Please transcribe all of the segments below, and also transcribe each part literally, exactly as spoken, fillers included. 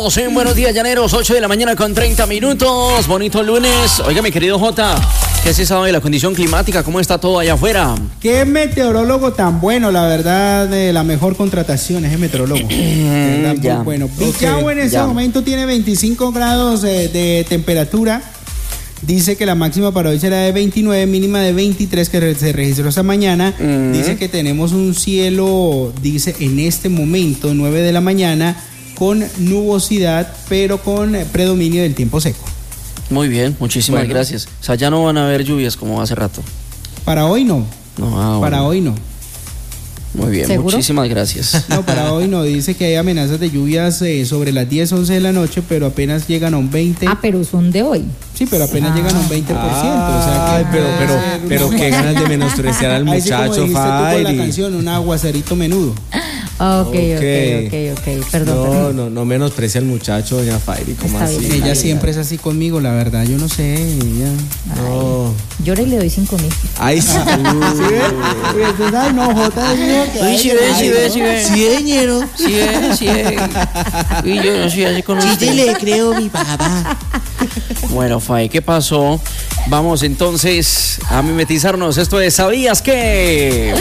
Sí, buenos días, llaneros, ocho de la mañana con treinta minutos, bonito lunes. Oiga, mi querido Jota, ¿qué se sabe de la condición climática? ¿Cómo está todo allá afuera? Qué meteorólogo tan bueno, la verdad, de la mejor contratación es el meteorólogo. verdad, ya. Muy bueno. Okay, Pichao en ese ya. momento tiene veinticinco grados de, de temperatura. Dice que la máxima para hoy será de veintinueve, mínima de veintitrés que re- se registró esta mañana. Mm. Dice que tenemos un cielo, dice en este momento, nueve de la mañana, con nubosidad, pero con predominio del tiempo seco. Muy bien, muchísimas Bueno. gracias. O sea, ya no van a haber lluvias como hace rato. Para hoy no, No, ah, para bueno. hoy no. Muy bien, ¿Seguro? muchísimas gracias. No, para hoy no. Dice que hay amenazas de lluvias eh, sobre las diez, once de la noche, pero apenas llegan a un veinte. Ah, pero son de hoy. Sí, pero apenas Ah. llegan a un veinte por ciento. o sea que Ay, pero, pero, pero qué ganas de menospreciar al Ahí sí, como muchacho, dijiste tú con la Fairy. canción, un aguacerito menudo. Ah, ok, ok, Ok. ok, ok. Perdón, No, perdón. no, no menosprecia al muchacho, doña Fairy, ¿cómo Está así? bien. Ella bien, siempre es así conmigo, la verdad. Yo no sé. Ella... No. Llora y le doy cinco mil. Ay, sí. ¿Sí ves? Y entonces, ay, no, Jota dijo que... Uy, sí ay, ve, ay, sí no. ve, sí ve. Sí, señor. Sí, ve, sí, ve. Y yo no soy así con Sí, usted. te le creo, mi papá. Bueno, Fai, ¿qué pasó? Vamos entonces a mimetizarnos. Esto es ¿Sabías qué?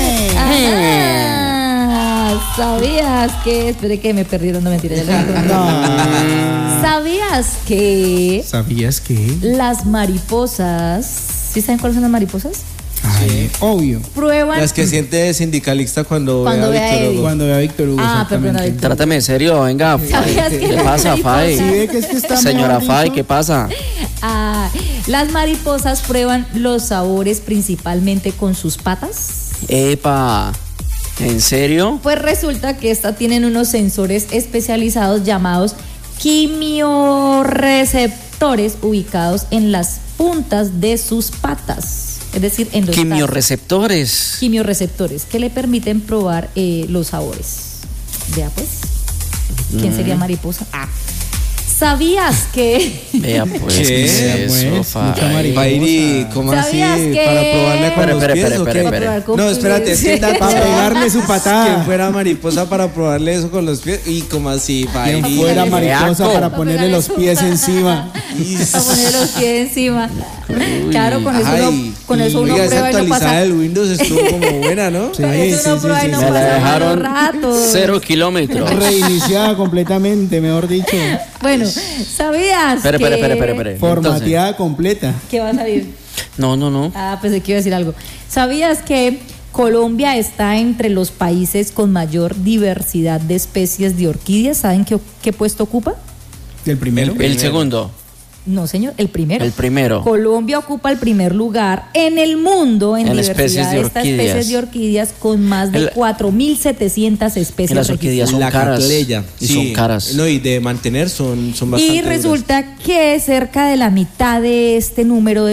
Ah, ¿sabías que? Espere que me perdieron, no mentira. Ya lo encontré. No. ¿Sabías que ¿Sabías que? las mariposas, ¿sí saben cuáles son las mariposas? Ay, obvio. Prueban. Las que siente sindicalista cuando, Cuando ve a ve a Víctor Eddie. Hugo. Cuando vea a Víctor Hugo, Ah, perdón, exactamente. Víctor. Trátame en serio, venga. ¿Sabías que ¿Qué las pasa, Fai? Sí, ve que es que está Señora mejor Fai, dicho. ¿qué pasa? Ah, las mariposas prueban los sabores principalmente con sus patas. Epa, ¿en serio? Pues resulta que estas tienen unos sensores especializados llamados quimiorreceptores ubicados en las puntas de sus patas. Es decir, en los tarsos. Quimiorreceptores. Quimiorreceptores que le permiten probar eh, los sabores. Vea pues, ¿quién sería mariposa? Ah. ¿Sabías que? Vea pues, ¿Qué? ¿qué es Vea, eso, pues, Fai? mucha mariposa. Fairy, ¿cómo así? ¿Sabías que- ¿Para probarle con Espere, los espere, pies espere, o qué? espere, Para probar con No, espérate, es que pies. tal Para pegarle su patada. Quien fuera mariposa para probarle eso con los pies. Y como así, Quien Fairy. fuera mariposa Beaco. para ponerle los pies encima. A poner los pies encima. Claro, con eso Ay, uno, con eso uno oiga, esa prueba y no actualizada pasa. del Windows estuvo como buena, ¿no? Sí, Con eso sí, uno sí, prueba y sí, no sí. Me la pasa dejaron malos ratos. cero kilómetros. Reiniciada completamente, mejor dicho. Bueno, ¿sabías Espere, que... espere, espere, espere, espere. Formateada completa. ¿Qué va a salir? No, no, no. Ah, pensé que iba a decir algo. ¿Sabías que Colombia está entre los países con mayor diversidad de especies de orquídeas? ¿Saben qué, qué puesto ocupa? ¿El primero? El segundo. No, señor, el primero. El primero. Colombia ocupa el primer lugar en el mundo en, En diversidad especies de de estas orquídeas. especies de orquídeas con más de El- cuatro mil setecientas especies Y las orquídeas son La caras. catleya. Y Sí. son caras. No, y de mantener son, son bastante Y duras. resulta que cerca de la mitad de este número de